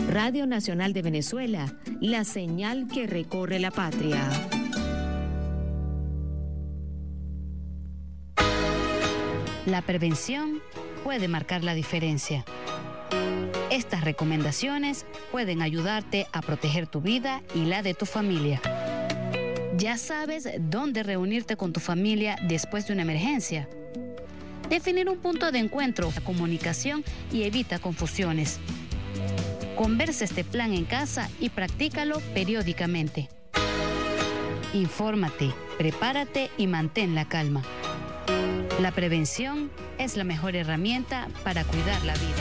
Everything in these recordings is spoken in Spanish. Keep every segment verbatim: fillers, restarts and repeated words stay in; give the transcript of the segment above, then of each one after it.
Radio Nacional de Venezuela, la señal que recorre la patria. La prevención puede marcar la diferencia. Estas recomendaciones pueden ayudarte a proteger tu vida y la de tu familia. Ya sabes dónde reunirte con tu familia después de una emergencia. Definir un punto de encuentro, comunicación y evita confusiones. Conversa este plan en casa y practícalo periódicamente. Infórmate, prepárate y mantén la calma. La prevención es la mejor herramienta para cuidar la vida.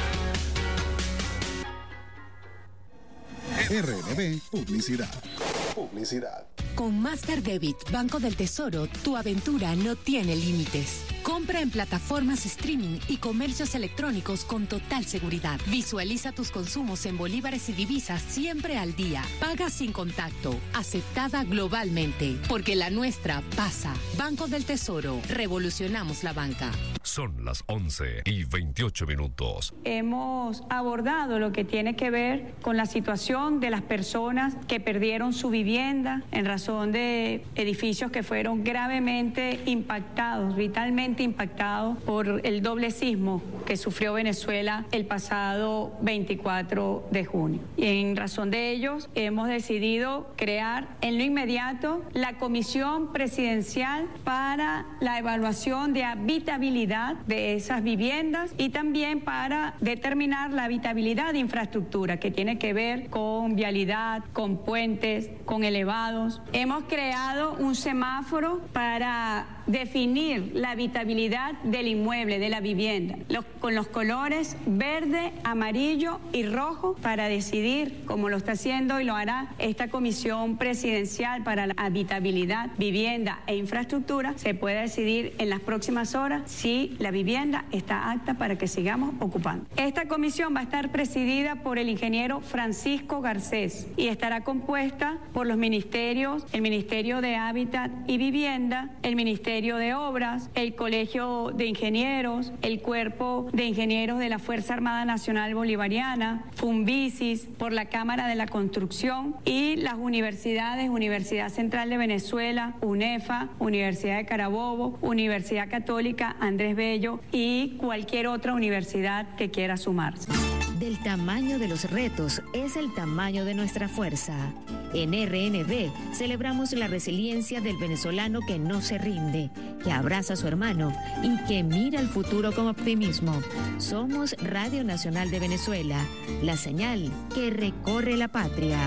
R N B Publicidad. Publicidad. Con Master Debit, Banco del Tesoro, tu aventura no tiene límites. Compra en plataformas streaming y comercios electrónicos con total seguridad. Visualiza tus consumos en bolívares y divisas siempre al día. Paga sin contacto. Aceptada globalmente. Porque la nuestra pasa. Banco del Tesoro. Revolucionamos la banca. Son las once y veintiocho minutos. Hemos abordado lo que tiene que ver con la situación de las personas que perdieron su vivienda en razón de edificios que fueron gravemente impactados, vitalmente impactados por el doble sismo que sufrió Venezuela el pasado veinticuatro de junio. Y en razón de ellos hemos decidido crear en lo inmediato la Comisión Presidencial para la evaluación de habitabilidad de esas viviendas y también para determinar la habitabilidad de infraestructura que tiene que ver con vialidad, con puentes, con elevados. Hemos creado un semáforo para definir la habitabilidad del inmueble, de la vivienda, los, con los colores verde, amarillo y rojo para decidir, como lo está haciendo y lo hará esta Comisión Presidencial para la Habitabilidad, Vivienda e Infraestructura, se puede decidir en las próximas horas si la vivienda está apta para que sigamos ocupando. Esta comisión va a estar presidida por el ingeniero Francisco Garcés y estará compuesta por los ministerios, el Ministerio de Hábitat y Vivienda, el Ministerio de Obras, el Colegio de Ingenieros, el Cuerpo de Ingenieros de la Fuerza Armada Nacional Bolivariana, Funvisis, por la Cámara de la Construcción y las universidades, Universidad Central de Venezuela, UNEFA, Universidad de Carabobo, Universidad Católica Andrés Bello y cualquier otra universidad que quiera sumarse. Del tamaño de los retos es el tamaño de nuestra fuerza. En R N B celebramos la resiliencia del venezolano que no se rinde, que abraza a su hermano y que mira el futuro con optimismo. Somos Radio Nacional de Venezuela, la señal que recorre la patria.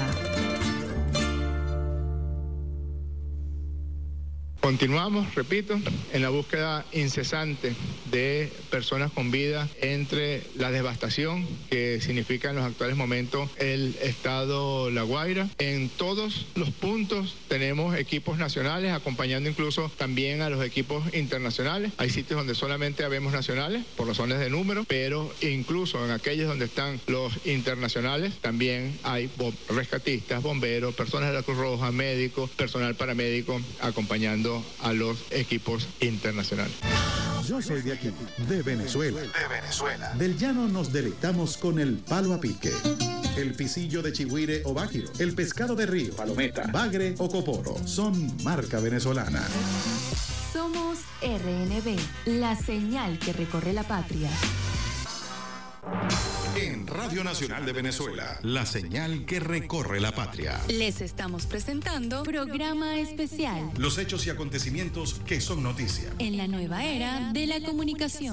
Continuamos, repito, en la búsqueda incesante de personas con vida entre la devastación que significa en los actuales momentos el estado La Guaira. En todos los puntos tenemos equipos nacionales acompañando incluso también a los equipos internacionales. Hay sitios donde solamente habemos nacionales por razones de número, pero incluso en aquellos donde están los internacionales también hay rescatistas, bomberos, personas de la Cruz Roja, médicos, personal paramédico acompañando a los equipos internacionales. Yo soy de aquí, de Venezuela. De Venezuela. Del llano nos deleitamos con el palo a pique, el pisillo de chigüire o báquiro, el pescado de río, palometa, bagre o coporo. Son marca venezolana. Somos R N B, la señal que recorre la patria. En Radio Nacional de Venezuela, la señal que recorre la patria. Les estamos presentando programa especial. Los hechos y acontecimientos que son noticia. En la nueva era de la comunicación.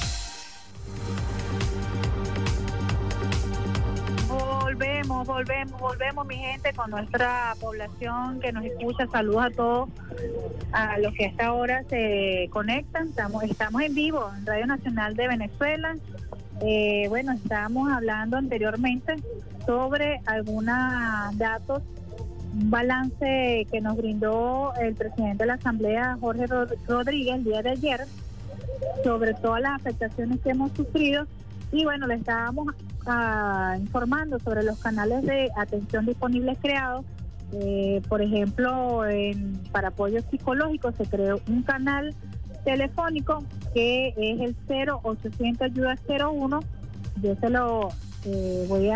Volvemos, volvemos, volvemos, mi gente, con nuestra población que nos escucha. Saludos a todos, a los que a esta hora se conectan. Estamos, estamos en vivo en Radio Nacional de Venezuela. Eh, bueno, estábamos hablando anteriormente sobre algunos datos, un balance que nos brindó el presidente de la Asamblea, Jorge Rodríguez, el día de ayer, sobre todas las afectaciones que hemos sufrido. Y bueno, le estábamos uh, informando sobre los canales de atención disponibles creados. Eh, por ejemplo, en, para apoyo psicológico se creó un canal telefónico que es el cero ochocientos ayuda cero uno. Yo se lo eh, voy a